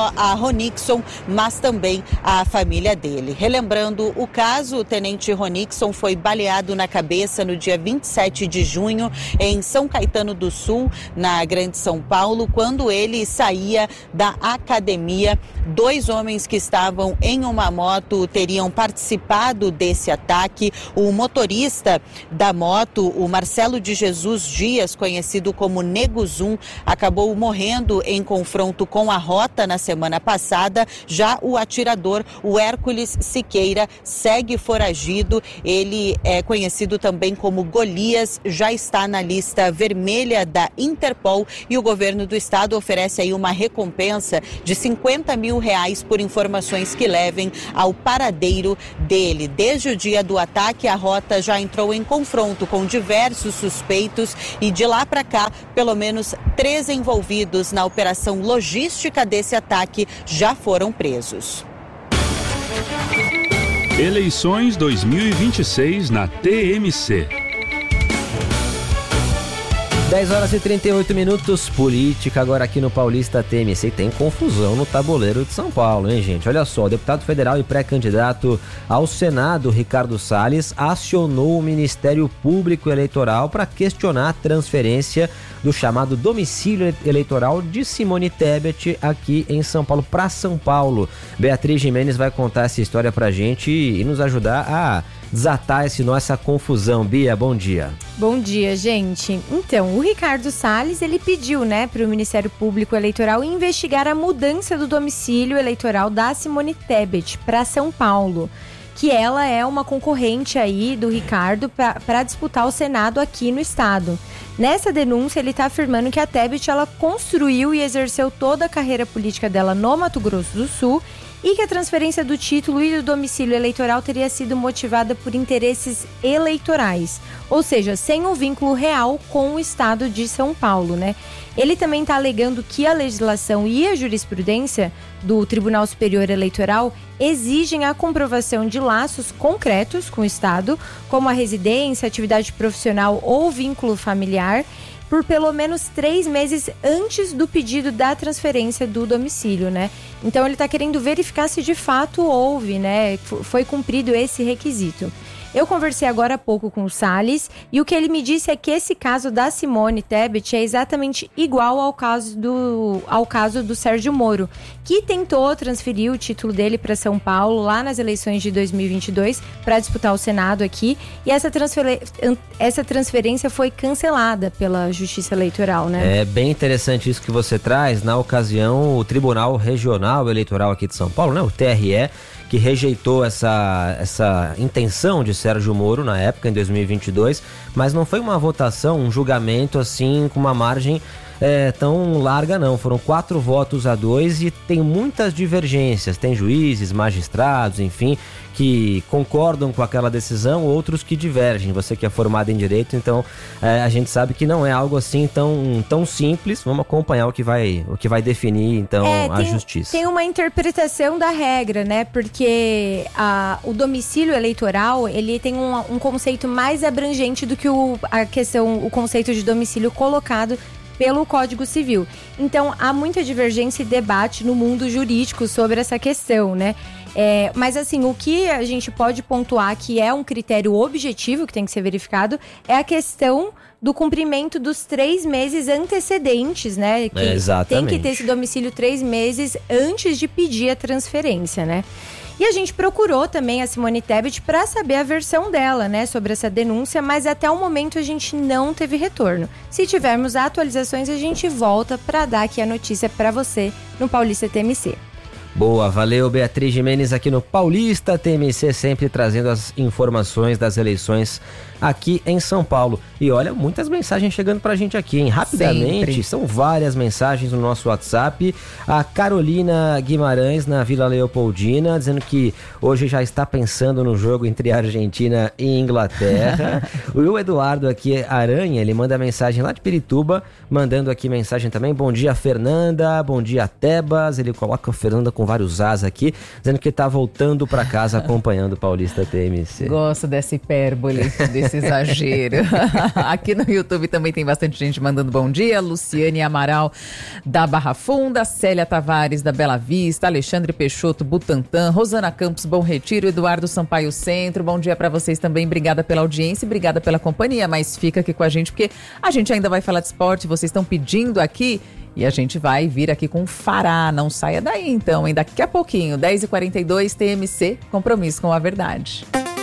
só a Ronixon, mas também a família dele. Relembrando o caso, o tenente Ronixon foi baleado na cabeça no dia vinte e sete de junho em São Caetano do Sul, na Grande São Paulo, quando ele saía da academia. Dois homens que estavam em uma moto teriam participado desse ataque. O motorista da moto, o Marcelo de Jesus Dias, conhecido como Nego Zum, acabou morrendo em confronto com a rota na semana passada. Já o atirador, o Hércules Siqueira, segue foragido. Ele é conhecido também como Golias, já está na lista vermelha da Interpol e o governo do estado oferece aí uma recompensa de cinquenta mil reais por informações que levem ao paradeiro dele. Desde o dia do ataque, a rota já entrou em confronto com diversos suspeitos e de lá para cá, pelo menos três envolvidos na operação logística desse ataque já foram presos. Eleições dois mil e vinte e seis na T M C. dez horas e trinta e oito minutos, política agora aqui no Paulista T M C. Tem confusão no tabuleiro de São Paulo, hein, gente? Olha só, o deputado federal e pré-candidato ao Senado, Ricardo Salles, acionou o Ministério Público Eleitoral para questionar a transferência do chamado domicílio eleitoral de Simone Tebet aqui em São Paulo, para São Paulo. Beatriz Gimenez vai contar essa história pra gente e nos ajudar a desatar esse nó, essa confusão. Bia, bom dia. Bom dia, gente. Então, o Ricardo Salles, ele pediu, né, para o Ministério Público Eleitoral investigar a mudança do domicílio eleitoral da Simone Tebet para São Paulo, que ela é uma concorrente aí do Ricardo para disputar o Senado aqui no estado. Nessa denúncia, ele está afirmando que a Tebet, ela construiu e exerceu toda a carreira política dela no Mato Grosso do Sul e que a transferência do título e do domicílio eleitoral teria sido motivada por interesses eleitorais, ou seja, sem um vínculo real com o estado de São Paulo, né? Ele também está alegando que a legislação e a jurisprudência do Tribunal Superior Eleitoral exigem a comprovação de laços concretos com o estado, como a residência, atividade profissional ou vínculo familiar, por pelo menos três meses antes do pedido da transferência do domicílio, né? Então ele está querendo verificar se de fato houve, né? Foi cumprido esse requisito. Eu conversei agora há pouco com o Salles e o que ele me disse é que esse caso da Simone Tebet é exatamente igual ao caso do, ao caso do Sérgio Moro, que tentou transferir o título dele para São Paulo lá nas eleições de dois mil e vinte e dois para disputar o Senado aqui, e essa, transfer... essa transferência foi cancelada pela Justiça Eleitoral, né? É bem interessante isso que você traz. Na ocasião, o Tribunal Regional Eleitoral aqui de São Paulo, né, o T R E, que rejeitou essa, essa intenção de Sérgio Moro na época, em dois mil e vinte e dois, mas não foi uma votação, um julgamento assim com uma margem é, tão larga não, foram quatro votos a dois e tem muitas divergências, tem juízes, magistrados, enfim, que concordam com aquela decisão, outros que divergem. Você que é formado em Direito, então é, a gente sabe que não é algo assim tão, tão simples. Vamos acompanhar o que vai, o que vai definir então é, a tem, Justiça. Tem uma interpretação da regra, né? Porque a, o domicílio eleitoral, ele tem um, um conceito mais abrangente do que o, a questão, o conceito de domicílio colocado pelo Código Civil. Então, há muita divergência e debate no mundo jurídico sobre essa questão, né? É, mas assim, o que a gente pode pontuar que é um critério objetivo que tem que ser verificado é a questão do cumprimento dos três meses antecedentes, né? Que é, exatamente. Tem que ter esse domicílio três meses antes de pedir a transferência, né? E a gente procurou também a Simone Tebet para saber a versão dela, né, sobre essa denúncia, mas até o momento a gente não teve retorno. Se tivermos atualizações, a gente volta para dar aqui a notícia para você no Paulista T M C. Boa, valeu Beatriz Gimenez aqui no Paulista T M C, sempre trazendo as informações das eleições aqui em São Paulo. E olha, muitas mensagens chegando pra gente aqui, hein? Rapidamente, sempre. São várias mensagens no nosso WhatsApp. A Carolina Guimarães, na Vila Leopoldina, dizendo que hoje já está pensando no jogo entre Argentina e Inglaterra. O Eduardo aqui, Aranha, ele manda mensagem lá de Pirituba, mandando aqui mensagem também. Bom dia, Fernanda. Bom dia, Tebas. Ele coloca a Fernanda com vários As aqui, dizendo que tá voltando para casa acompanhando o Paulista T M C. Gosto dessa hipérbole, desse exagero. Aqui no YouTube também tem bastante gente mandando bom dia. Luciane Amaral da Barra Funda, Célia Tavares da Bela Vista, Alexandre Peixoto, Butantã, Rosana Campos, Bom Retiro, Eduardo Sampaio Centro. Bom dia para vocês também. Obrigada pela audiência e obrigada pela companhia. Mas fica aqui com a gente porque a gente ainda vai falar de esporte. Vocês estão pedindo aqui. E a gente vai vir aqui com Fará, não saia daí então, hein? Daqui a pouquinho, dez e quarenta e dois, T M C, compromisso com a verdade.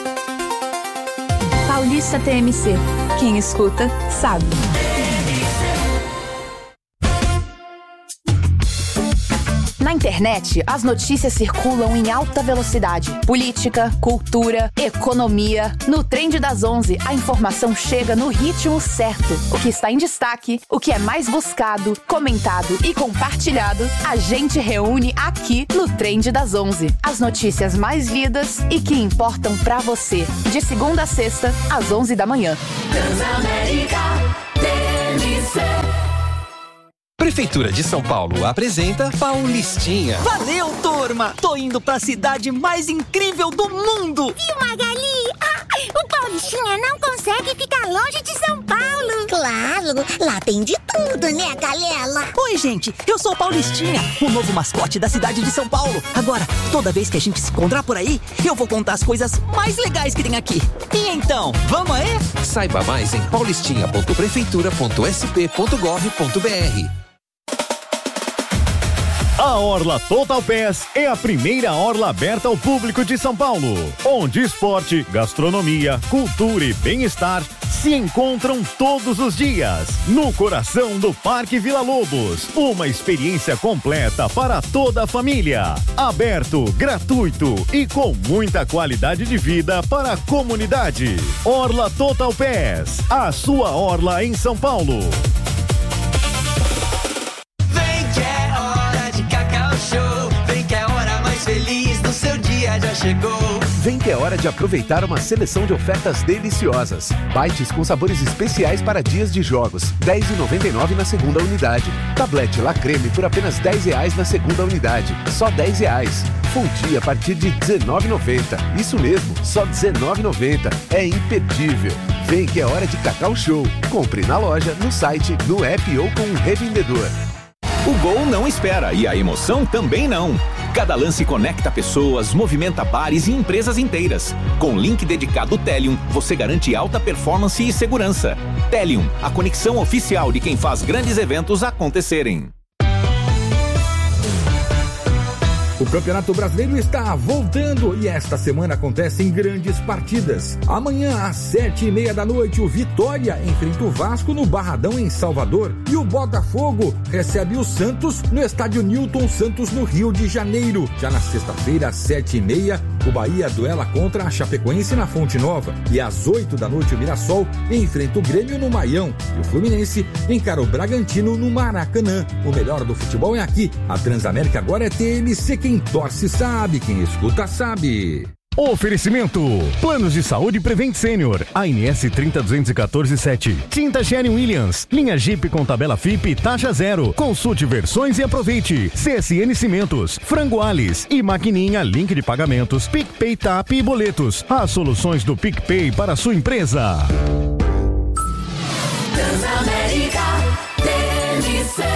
Paulista T M C, quem escuta sabe. Na internet, as notícias circulam em alta velocidade. Política, cultura, economia. No Trend das onze, a informação chega no ritmo certo. O que está em destaque, o que é mais buscado, comentado e compartilhado, a gente reúne aqui no Trend das onze. As notícias mais lidas e que importam pra você. De segunda a sexta, às onze da manhã. Transamérica T M C. Prefeitura de São Paulo apresenta Paulistinha. Valeu, turma! Tô indo pra cidade mais incrível do mundo! Viu, Magali? Ah, o Paulistinha não consegue ficar longe de São Paulo! Claro, lá tem de tudo, né, galera? Oi, gente, eu sou o Paulistinha, o novo mascote da cidade de São Paulo. Agora, toda vez que a gente se encontrar por aí, eu vou contar as coisas mais legais que tem aqui. E então, vamos aí? Saiba mais em paulistinha ponto prefeitura ponto s p ponto gov ponto b r. A Orla Total Pass é a primeira orla aberta ao público de São Paulo, onde esporte, gastronomia, cultura e bem-estar se encontram todos os dias, no coração do Parque Vila Lobos. Uma experiência completa para toda a família, aberto, gratuito e com muita qualidade de vida para a comunidade. Orla Total Pass, a sua orla em São Paulo. Feliz do seu dia já chegou. Vem que é hora de aproveitar uma seleção de ofertas deliciosas. Bites com sabores especiais para dias de jogos, dez reais e noventa e nove centavos na segunda unidade. Tablete La Creme por apenas dez reais na segunda unidade, só dez reais. Fundi a partir de dezenove reais e noventa centavos. Isso mesmo, só dezenove reais e noventa centavos. É imperdível. Vem que é hora de Cacau Show. Compre na loja, no site, no app ou com um revendedor. O gol não espera e a emoção também não. Cada lance conecta pessoas, movimenta bares e empresas inteiras. Com link dedicado Telium, você garante alta performance e segurança. Telium, a conexão oficial de quem faz grandes eventos acontecerem. O Campeonato Brasileiro está voltando e esta semana acontecem grandes partidas. Amanhã, às sete e meia da noite, o Vitória enfrenta o Vasco no Barradão, em Salvador. E o Botafogo recebe o Santos no estádio Newton Santos, no Rio de Janeiro. Já na sexta-feira, às sete e meia, o Bahia duela contra a Chapecoense na Fonte Nova. E às oito da noite, o Mirassol enfrenta o Grêmio no Maião. E o Fluminense encara o Bragantino no Maracanã. O melhor do futebol é aqui. A Transamérica agora é T M C. Quem torce sabe, quem escuta sabe. Oferecimento: Planos de Saúde Prevent Senior, A N S trinta duzentos e quatorze sete. Tinta Sherwin-Williams, linha Jeep com tabela F I P taxa zero. Consulte versões e aproveite. C S N Cimentos, Frango Alice e Maquininha Link de Pagamentos, PicPay, Tap e Boletos. As soluções do PicPay para a sua empresa. Transamérica T M C.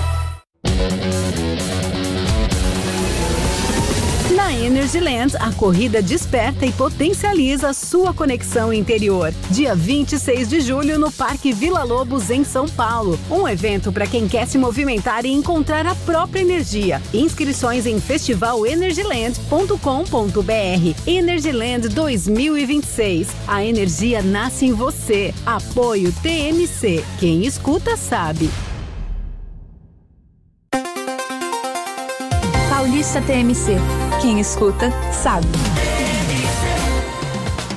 Na Energyland, a corrida desperta e potencializa sua conexão interior. Dia vinte e seis de julho, no Parque Vila Lobos, em São Paulo. Um evento para quem quer se movimentar e encontrar a própria energia. Inscrições em festival energyland ponto com ponto b r. Energyland dois mil e vinte e seis. A energia nasce em você. Apoio T M C. Quem escuta sabe. Paulista T M C. Quem escuta, sabe.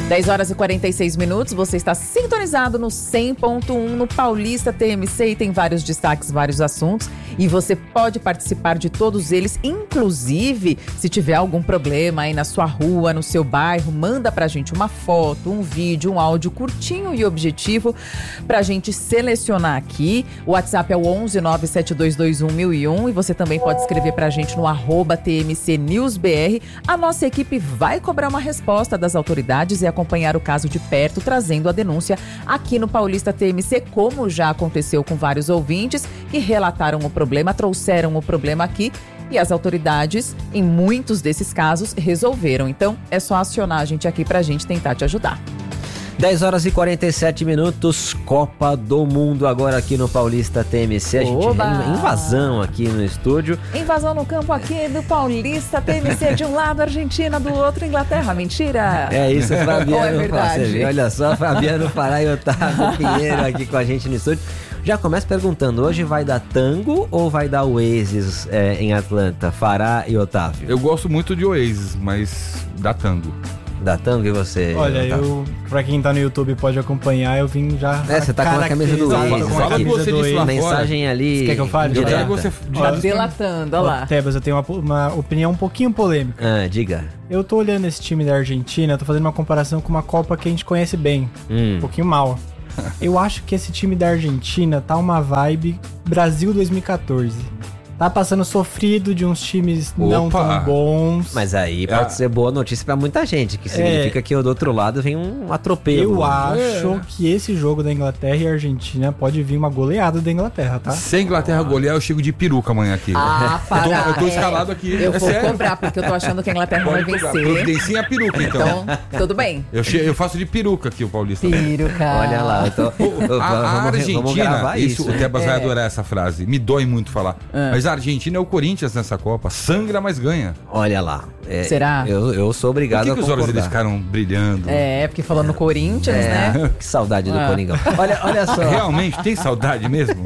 dez horas e quarenta e seis minutos, você está sintonizado no cem ponto um no Paulista T M C e tem vários destaques, vários assuntos e você pode participar de todos eles, inclusive se tiver algum problema aí na sua rua, no seu bairro, manda pra gente uma foto, um vídeo, um áudio curtinho e objetivo pra gente selecionar aqui. O WhatsApp é o onze nove sete dois dois um mil e um e você também pode escrever pra gente no arroba T M C News B R. A nossa equipe vai cobrar uma resposta das autoridades e acompanhar o caso de perto, trazendo a denúncia aqui no Paulista T M C, como já aconteceu com vários ouvintes que relataram o problema, trouxeram o problema aqui e as autoridades, em muitos desses casos, resolveram. Então, é só acionar a gente aqui pra gente tentar te ajudar. dez horas e quarenta e sete minutos, Copa do Mundo agora aqui no Paulista T M C. A gente tem invasão aqui no estúdio. Invasão no campo aqui do Paulista T M C, de um lado Argentina, do outro Inglaterra. Mentira! É isso, Fabiano. Ou é verdade? Você vê, olha só, Fabiano Fará e Otávio Pinheiro aqui com a gente no estúdio. Já começa perguntando, hoje vai dar tango ou vai dar Oasis é, em Atlanta? Fará e Otávio. Eu gosto muito de Oasis, mas dá tango. Da tango e você? Olha, eu, pra quem tá no YouTube pode acompanhar, eu vim já. É, você tá com a camisa do Oasis. Fala que você disse lá mensagem ali. Você quer que eu fale? Eu quero você. Tá delatando, olha lá. Tebas, eu tenho uma, uma opinião um pouquinho polêmica. Ah, diga. Eu tô olhando esse time da Argentina, tô fazendo uma comparação com uma Copa que a gente conhece bem. Hum. Um pouquinho mal. Eu acho que esse time da Argentina tá uma vibe Brasil dois mil e catorze. Tá passando sofrido de uns times Opa. não tão bons. Mas aí pode é. ser boa notícia pra muita gente, que significa é. que do outro lado vem um atropelo. Eu acho é. que esse jogo da Inglaterra e Argentina pode vir uma goleada da Inglaterra, tá? Se a Inglaterra ah. golear, eu chego de peruca amanhã aqui. Ah, para. Eu tô, eu tô escalado aqui. Eu é vou sério. comprar, porque eu tô achando que a Inglaterra pode vai vencer. Providencinha a peruca, então. Então, tudo bem. Eu, che- eu faço de peruca aqui, o Paulista. Peruca. Olha lá, eu tô... a, a vamos, Argentina, vamos isso, isso, o Tebas é. vai adorar essa frase. Me dói muito falar. É. Mas a Argentina é o Corinthians nessa Copa. Sangra, mas ganha. Olha lá. É, Será? Eu, eu sou obrigado Por que a que concordar. os olhos deles ficaram brilhando? É, porque falando no Corinthians, é, né? Que saudade do ah. Coringão. Olha, olha só. Realmente, tem saudade mesmo?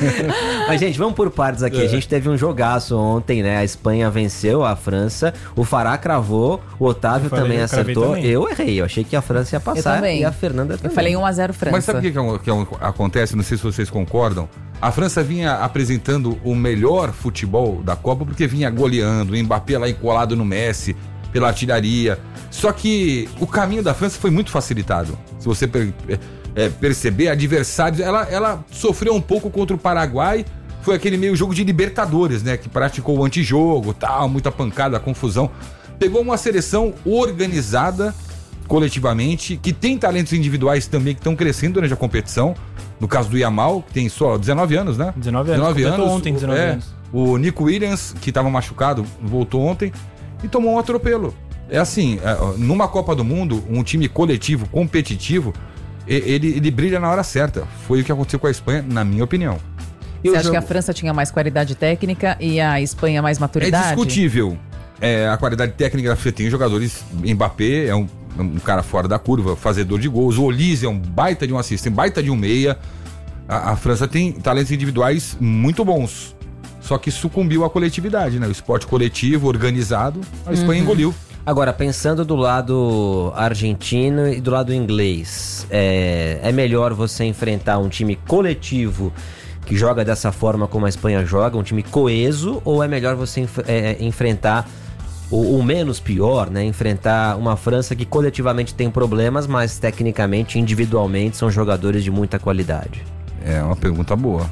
Mas, gente, vamos por partes aqui. É. A gente teve um jogaço ontem, né? A Espanha venceu a França. O Fará cravou. O Otávio falei, também acertou. Também. Eu errei. Eu achei que a França ia passar. Eu também. E a Fernanda também. Eu falei um a zero França. Mas sabe o que, que, que acontece? Não sei se vocês concordam. A França vinha apresentando o melhor futebol da Copa porque vinha goleando, o Mbappé lá encolado no Messi, pela artilharia. Só que o caminho da França foi muito facilitado. Se você per- é, perceber, adversários, ela, ela sofreu um pouco contra o Paraguai. Foi aquele meio jogo de Libertadores, né? Que praticou o antijogo, tal, muita pancada, confusão. Pegou uma seleção organizada coletivamente, que tem talentos individuais também que estão crescendo durante a competição. No caso do Yamal, que tem só dezenove anos, né? dezenove anos, dezenove anos ontem, dezenove é, anos. O Nico Williams, que estava machucado, voltou ontem e tomou um atropelo. É assim, numa Copa do Mundo, um time coletivo, competitivo, ele, ele brilha na hora certa. Foi o que aconteceu com a Espanha, na minha opinião. Você acha jogo... que a França tinha mais qualidade técnica e a Espanha mais maturidade? É discutível. É, a qualidade técnica da França tem jogadores. Mbappé é um, um cara fora da curva, fazedor de gols. O Olise é um baita de um assistente, baita de um meia. A, a França tem talentos individuais muito bons. Só que sucumbiu à coletividade, né? O esporte coletivo, organizado, a Espanha uhum. engoliu. Agora, pensando do lado argentino e do lado inglês, é, é melhor você enfrentar um time coletivo que joga dessa forma como a Espanha joga, um time coeso, ou é melhor você enf- é, enfrentar o, o menos pior, né? Enfrentar uma França que coletivamente tem problemas, mas tecnicamente, individualmente, são jogadores de muita qualidade? É uma pergunta boa.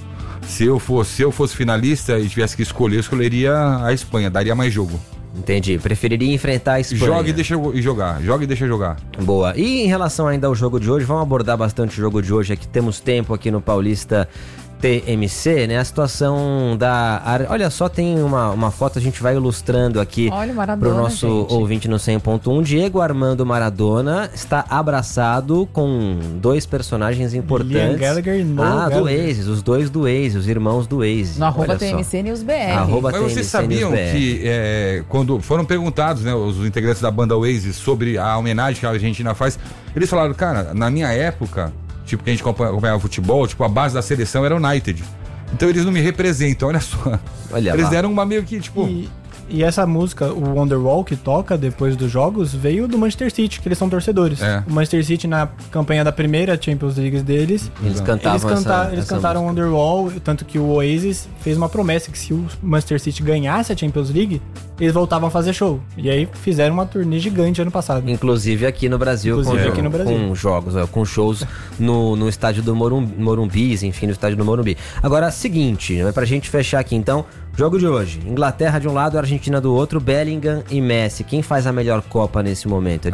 Se eu fosse, se eu fosse finalista e tivesse que escolher, eu escolheria a Espanha, daria mais jogo. Entendi, preferiria enfrentar a Espanha. Joga e deixa jogar, joga e deixa jogar. Boa, e em relação ainda ao jogo de hoje, vamos abordar bastante o jogo de hoje aqui, temos tempo aqui no Paulista T M C, né? A situação da... Olha só, tem uma, uma foto, a gente vai ilustrando aqui para o nosso gente. ouvinte no cem ponto um. Diego Armando Maradona está abraçado com dois personagens importantes. Liam Gallagher e Noel Ah, Gallagher. do Oasis, os dois do Oasis, os irmãos do Oasis. No arroba T M C News B R. Arroba Mas T M C vocês sabiam News B R. que é, quando foram perguntados, né, os integrantes da banda Oasis sobre a homenagem que a Argentina faz, eles falaram, cara, na minha época, tipo, que a gente acompanhava futebol, tipo, a base da seleção era o United. Então eles não me representam, olha só. Olha eles lá. deram uma meio que, tipo... E, E essa música, o Wonderwall, que toca depois dos jogos, veio do Manchester City, que eles são torcedores. É. O Manchester City, na campanha da primeira Champions League deles, Eles cantavam eles, canta- essa- eles essa cantaram música. Wonderwall, tanto que o Oasis fez uma promessa que se o Manchester City ganhasse a Champions League, eles voltavam a fazer show. E aí fizeram uma turnê gigante ano passado. Inclusive aqui no Brasil, Inclusive com, aqui no Brasil. com jogos, ó, com shows no, no estádio do Morum, Morumbis, enfim, no estádio do Morumbi. Agora, seguinte, né, pra gente fechar aqui então, jogo de hoje. Inglaterra de um lado, Argentina do outro, Bellingham e Messi. Quem faz a melhor Copa nesse momento?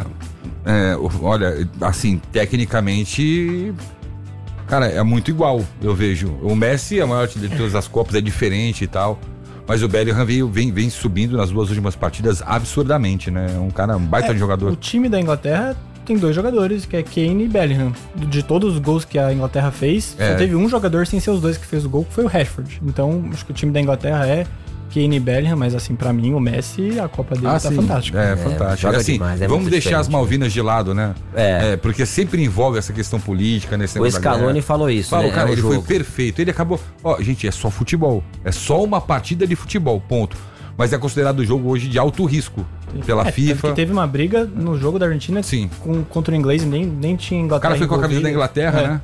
É, olha, assim, tecnicamente, cara, é muito igual, eu vejo. O Messi, a maior de todas as Copas, é diferente e tal. Mas o Bellingham vem, vem, vem subindo nas duas últimas partidas absurdamente, né? É um cara, um baita É, de jogador. O time da Inglaterra tem dois jogadores, que é Kane e Bellingham. De todos os gols que a Inglaterra fez, É. só teve um jogador sem ser os dois que fez o gol, que foi o Rashford. Então, acho que o time da Inglaterra é Kane e Bellingham, mas assim, pra mim, o Messi, a Copa dele Ah, tá sim. fantástica. É, fantástico. joga Assim, demais, é vamos muito deixar as diferente. Malvinas de lado, né? É. Porque sempre envolve essa questão política nesse O negócio da Scaloni guerra. falou isso, Falou, né? cara, É um ele jogo. foi perfeito. Ele acabou. Ó, gente, é só futebol. É só uma partida de futebol, ponto. Mas é considerado o jogo hoje de alto risco pela É, tanto FIFA. que teve uma briga no jogo da Argentina Sim. Com, contra o inglês, nem, nem tinha O Inglaterra. cara foi com a camisa da envolvida. Inglaterra, É. né?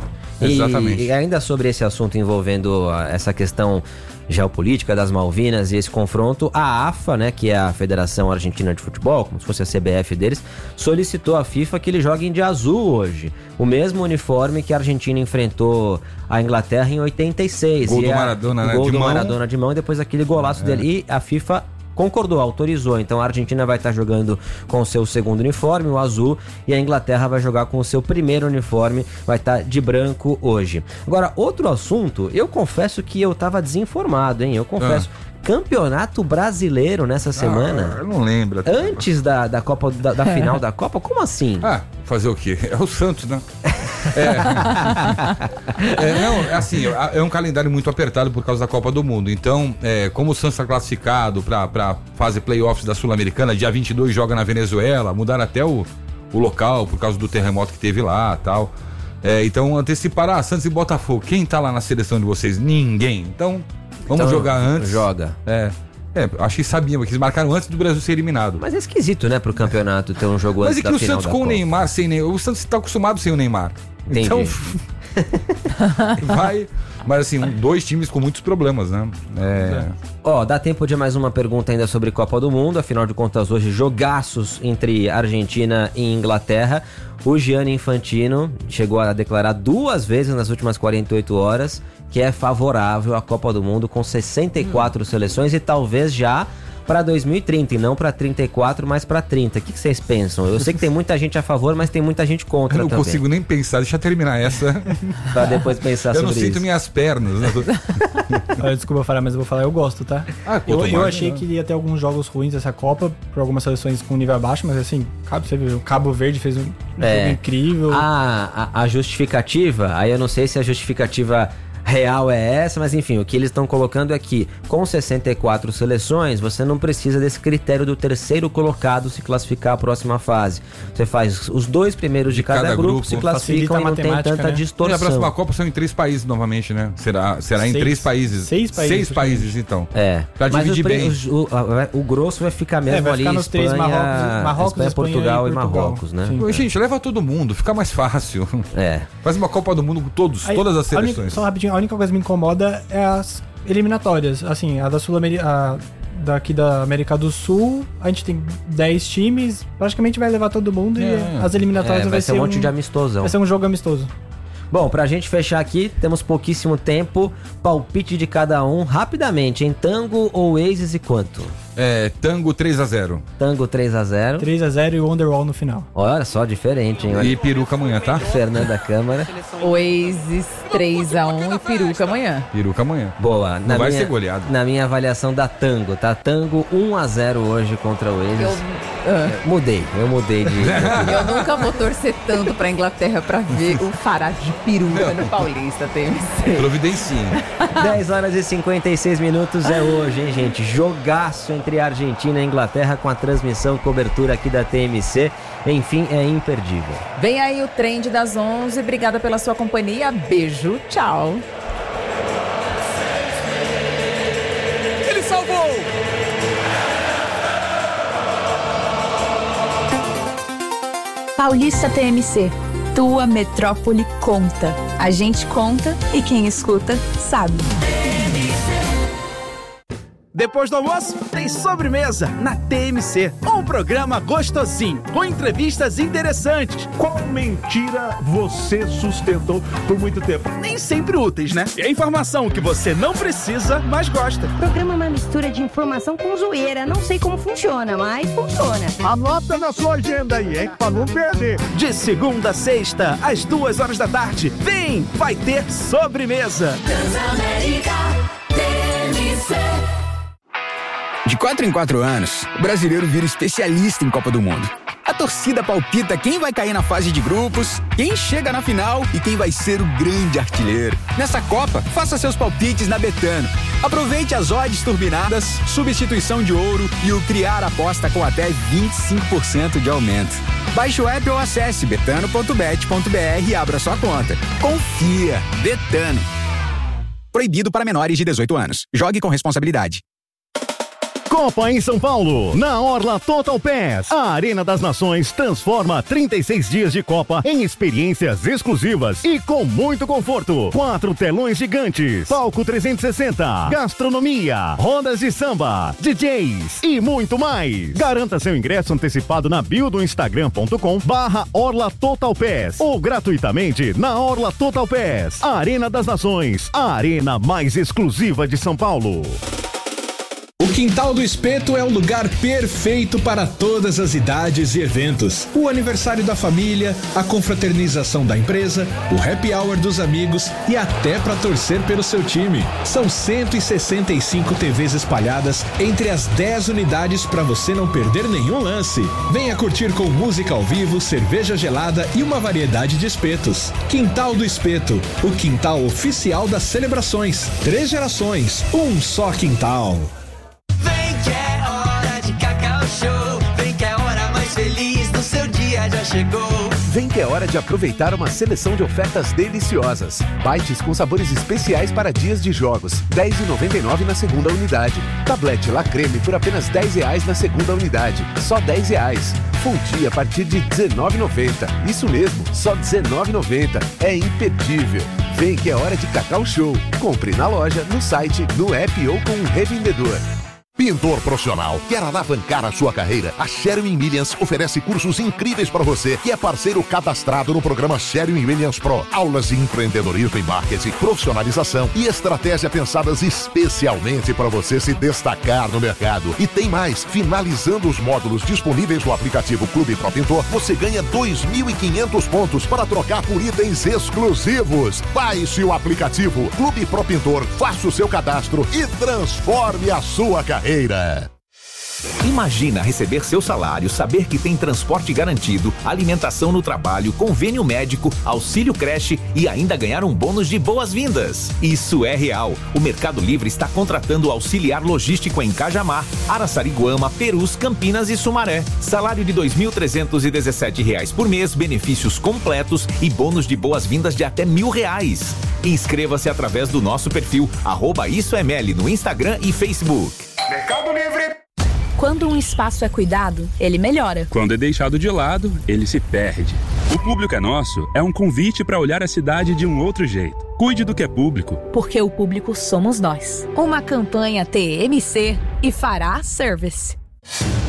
E, Exatamente. e ainda sobre esse assunto envolvendo a- essa questão geopolítica das Malvinas e esse confronto, a AFA, né, que é a Federação Argentina de Futebol, como se fosse a C B F deles, solicitou à FIFA que eles joguem de azul hoje. O mesmo uniforme que a Argentina enfrentou a Inglaterra em oitenta e seis. Gol e do a- Maradona, né, Gol de do mão. Maradona de mão e depois aquele golaço É. dele. E a FIFA concordou, autorizou. Então a Argentina vai estar jogando com o seu segundo uniforme, o azul, e a Inglaterra vai jogar com o seu primeiro uniforme, vai estar de branco hoje. Agora, outro assunto, eu confesso que eu tava desinformado, hein? Eu confesso. Campeonato Brasileiro nessa semana. Ah, eu não lembro. Antes da, da Copa da, da final da Copa? Como assim? Ah, fazer o quê? É o Santos, né? É, é, não, é assim, é um calendário muito apertado por causa da Copa do Mundo. Então, é, como o Santos está classificado para pra fase playoffs da Sul-Americana, dia vinte e dois joga na Venezuela, mudaram até o, o local por causa do terremoto que teve lá e tal. É, então, anteciparam, ah, Santos e Botafogo, quem tá lá na seleção de vocês? Ninguém. Então, vamos Então, jogar antes. joga. É. É, acho que sabiam, que eles marcaram antes do Brasil ser eliminado. Mas é esquisito, né, pro campeonato ter um jogo Mas antes é que da o final Santos da com o Copa. Neymar, sem Neymar, o Santos está acostumado sem o Neymar. Entendi. Então, vai. Mas assim, um, dois times com muitos problemas, né? É. Ó, dá tempo de mais uma pergunta ainda sobre Copa do Mundo. Afinal de contas, hoje, jogaços entre Argentina e Inglaterra. O Gianni Infantino chegou a declarar duas vezes nas últimas quarenta e oito horas que é favorável à Copa do Mundo com sessenta e quatro hum. seleções e talvez já para dois mil e trinta, e não para trinta e quatro, mas para trinta. O que, que vocês pensam? Eu sei que tem muita gente a favor, mas tem muita gente contra também. Eu não também. consigo nem pensar, deixa eu terminar essa. Pra depois pensar eu sobre isso. Eu não sinto minhas pernas. Né? Olha, desculpa falar, mas eu vou falar, eu gosto, tá? Ah, eu, eu mais, achei né? que ia ter alguns jogos ruins essa Copa, por algumas seleções com nível abaixo, mas assim, Cabo, você viu, o Cabo Verde fez um, um é. jogo incrível. A, a, a justificativa, aí eu não sei se a justificativa real é essa, mas enfim, o que eles estão colocando é que com sessenta e quatro seleções, você não precisa desse critério do terceiro colocado se classificar à próxima fase. Você faz os dois primeiros de, de cada, cada grupo, grupo, se classificam e não tem tanta né? distorção. E a próxima Copa são em três países novamente, né? Será, será em seis, três países. Seis países. Seis países, então. É. Pra mas dividir o, bem. O, o, o grosso vai ficar mesmo é, vai ali ficar nos Espanha, três Marrocos, Marrocos Espanha, Espanha Portugal e, e Portugal. Marrocos, né? Sim, gente, leva todo mundo, fica mais fácil. É. Faz uma Copa do Mundo com todos, Aí, todas as seleções. Única, só rapidinho, a única coisa que me incomoda é as eliminatórias. Assim, a da Sul-América, daqui da América do Sul, a gente tem dez times, praticamente vai levar todo mundo é. e as eliminatórias é, vai, vai ser um monte um, de amistosão. Vai ser um jogo amistoso. Bom, pra gente fechar aqui, temos pouquíssimo tempo. Palpite de cada um, rapidamente, em Tango ou Oasis e quanto? É, Tango três a zero. Tango três a zero. três a zero e o Wonderwall no final. Olha só, diferente, hein? Olha. E peruca amanhã, tá? Fernanda Câmara. Oasis três a um e peruca amanhã. Peruca amanhã. Boa. Não na vai minha, ser goleado. Na minha avaliação da Tango, tá? Tango um a zero hoje contra o Oasis. Eu... Uh. Mudei, eu mudei de... Eu nunca vou torcer tanto pra Inglaterra pra ver o Farad de peruca no Paulista, T M C. Providencinha. dez horas e cinquenta e seis minutos é hoje, hein, gente? Jogaço entre Argentina e Inglaterra com a transmissão, cobertura aqui da T M C. Enfim, é imperdível. Vem aí o Trend das onze. Obrigada pela sua companhia. Beijo, tchau. Ele salvou! Paulista T M C. Tua metrópole conta. A gente conta e quem escuta sabe. Depois do almoço, tem sobremesa na T M C. Um programa gostosinho, com entrevistas interessantes. Qual mentira você sustentou por muito tempo? Nem sempre úteis, né? E a informação que você não precisa, mas gosta. O programa é uma mistura de informação com zoeira. Não sei como funciona, mas funciona. Anota na sua agenda aí, hein? Pra não perder. De segunda a sexta, às duas horas da tarde. Vem, vai ter sobremesa. Transamérica T M C. De quatro em quatro anos, o brasileiro vira especialista em Copa do Mundo. A torcida palpita quem vai cair na fase de grupos, quem chega na final e quem vai ser o grande artilheiro. Nessa Copa, faça seus palpites na Betano. Aproveite as odds turbinadas, substituição de ouro e o criar aposta com até vinte e cinco por cento de aumento. Baixe o app ou acesse betano ponto bet ponto br e abra sua conta. Confia. Betano. Proibido para menores de dezoito anos. Jogue com responsabilidade. Copa em São Paulo, na Orla Total Pass. A Arena das Nações transforma trinta e seis dias de Copa em experiências exclusivas e com muito conforto. Quatro telões gigantes, palco trezentos e sessenta, gastronomia, rodas de samba, D Js e muito mais. Garanta seu ingresso antecipado na bio do instagram ponto com barra Orla Total Pass ou gratuitamente na Orla Total Pass. A Arena das Nações, a arena mais exclusiva de São Paulo. O Quintal do Espeto é o lugar perfeito para todas as idades e eventos. O aniversário da família, a confraternização da empresa, o happy hour dos amigos e até para torcer pelo seu time. São cento e sessenta e cinco T Vs espalhadas entre as dez unidades para você não perder nenhum lance. Venha curtir com música ao vivo, cerveja gelada e uma variedade de espetos. Quintal do Espeto, o quintal oficial das celebrações. Três gerações, um só quintal. Vem que é hora mais feliz do seu dia já chegou. Vem que é hora de aproveitar uma seleção de ofertas deliciosas. Bites com sabores especiais para dias de jogos, dez reais e noventa e nove centavos na segunda unidade. Tablete La Creme por apenas dez reais na segunda unidade, só dez reais. Fonte a partir de dezenove reais e noventa centavos. Isso mesmo, só dezenove reais e noventa centavos. É imperdível. Vem que é hora de Cacau Show. Compre na loja, no site, no app ou com um revendedor. Pintor profissional, quer alavancar a sua carreira? A Sherwin Williams oferece cursos incríveis para você que é parceiro cadastrado no programa Sherwin Williams Pro. Aulas de empreendedorismo e marketing, profissionalização e estratégia pensadas especialmente para você se destacar no mercado. E tem mais, finalizando os módulos disponíveis no aplicativo Clube Pro Pintor, você ganha dois mil e quinhentos pontos para trocar por itens exclusivos. Baixe o aplicativo Clube Pro Pintor, faça o seu cadastro e transforme a sua carreira. Imagina receber seu salário, saber que tem transporte garantido, alimentação no trabalho, convênio médico, auxílio creche e ainda ganhar um bônus de boas-vindas. Isso é real. O Mercado Livre está contratando auxiliar logístico em Cajamar, Araçariguama, Perus, Campinas e Sumaré. Salário de dois mil trezentos e dezessete reais por mês, benefícios completos e bônus de boas-vindas de até mil reais. Inscreva-se através do nosso perfil arroba Isso é Meli no Instagram e Facebook. Mercado Livre. Quando um espaço é cuidado, ele melhora. Quando é deixado de lado, ele se perde. O Público é Nosso é um convite para olhar a cidade de um outro jeito. Cuide do que é público. Porque o público somos nós. Uma campanha T M C e Fará Service.